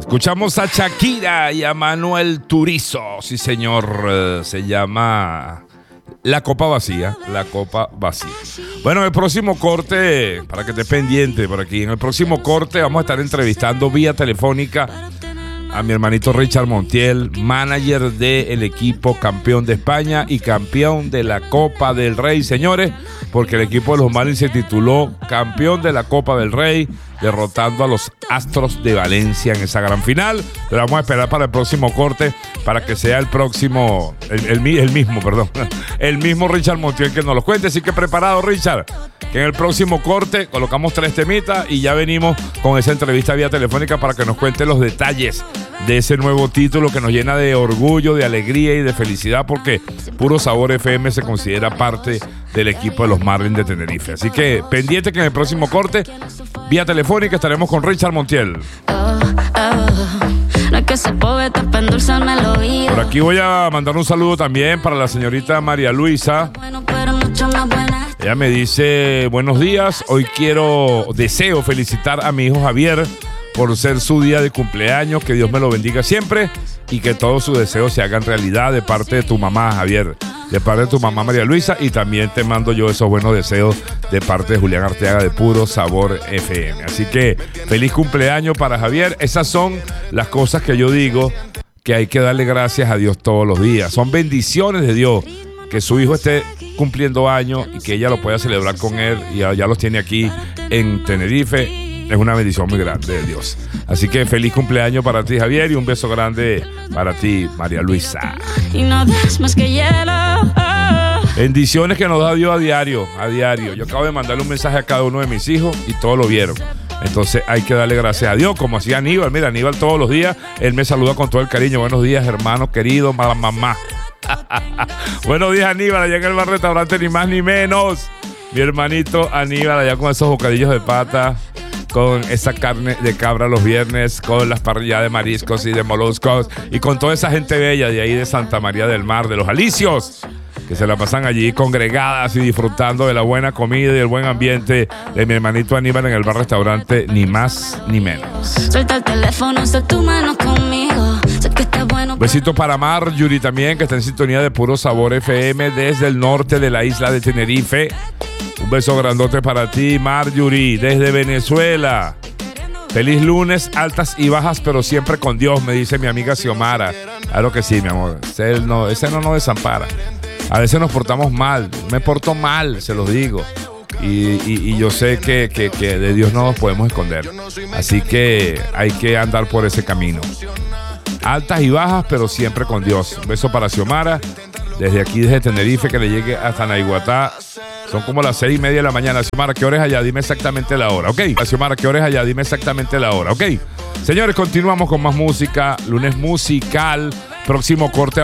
Escuchamos a Shakira y a Manuel Turizo. Sí, señor. Se llama La Copa Vacía. La Copa Vacía. Bueno, en el próximo corte, para que estés pendiente por aquí, en el próximo corte vamos a estar entrevistando vía telefónica a mi hermanito Richard Montiel, manager del equipo campeón de España y campeón de la Copa del Rey, señores, porque el equipo de los Marlins se tituló campeón de la Copa del Rey, derrotando a los Astros de Valencia en esa gran final. Pero vamos a esperar para el próximo corte para que sea el próximo, el mismo Richard Montiel que nos lo cuente. Así que preparado, Richard, que en el próximo corte colocamos 3 temitas y ya venimos con esa entrevista vía telefónica para que nos cuente los detalles de ese nuevo título que nos llena de orgullo, de alegría y de felicidad, porque Puro Sabor FM se considera parte del equipo de los Marlins de Tenerife. Así que pendiente que en el próximo corte vía telefónica estaremos con Richard Montiel. Por aquí voy a mandar un saludo también para la señorita María Luisa. Ella me dice: buenos días, hoy deseo felicitar a mi hijo Javier por ser su día de cumpleaños, que Dios me lo bendiga siempre y que todos sus deseos se hagan realidad de parte de tu mamá, Javier, de parte de tu mamá María Luisa, y también te mando yo esos buenos deseos de parte de Julián Arteaga de Puro Sabor FM. Así que feliz cumpleaños para Javier. Esas son las cosas que yo digo que hay que darle gracias a Dios todos los días. Son bendiciones de Dios que su hijo esté cumpliendo años y que ella lo pueda celebrar con él, y ya los tiene aquí en Tenerife. Es una bendición muy grande de Dios. Así que feliz cumpleaños para ti, Javier, y un beso grande para ti, María Luisa. Y no das más que hielo. Bendiciones que nos da Dios a diario. Yo acabo de mandarle un mensaje a cada uno de mis hijos y todos lo vieron. Entonces hay que darle gracias a Dios, como hacía Aníbal. Mira, Aníbal todos los días, él me saluda con todo el cariño. Buenos días, hermano querido, mamá. Buenos días, Aníbal, allá en el bar restaurante, ni más ni menos. Mi hermanito Aníbal, allá con esos bocadillos de pata, con esa carne de cabra los viernes, con las parrilladas de mariscos y de moluscos, y con toda esa gente bella de ahí de Santa María del Mar, de los Alicios, que se la pasan allí congregadas y disfrutando de la buena comida y del buen ambiente de mi hermanito Aníbal en el bar restaurante, ni más ni menos. Suelta el teléfono, suelta tu mano conmigo. Sé que está bueno. Besito para Marjorie también, que está en sintonía de Puro Sabor FM desde el norte de la isla de Tenerife. Un beso grandote para ti, Marjorie, desde Venezuela. Feliz lunes, altas y bajas, pero siempre con Dios, me dice mi amiga Xiomara. Claro que sí, mi amor. Ese no nos desampara. A veces nos portamos mal. Me porto mal, se los digo. Y yo sé que de Dios no nos podemos esconder. Así que hay que andar por ese camino. Altas y bajas, pero siempre con Dios. Un beso para Xiomara. Desde aquí, desde Tenerife, que le llegue hasta Naiguatá. Son como las 6:30 de la mañana. Xiomara, ¿qué hora es allá? Dime exactamente la hora, ¿ok? Xiomara, ¿qué hora es allá? Dime exactamente la hora, ¿ok? Señores, continuamos con más música. Lunes musical. Próximo corte.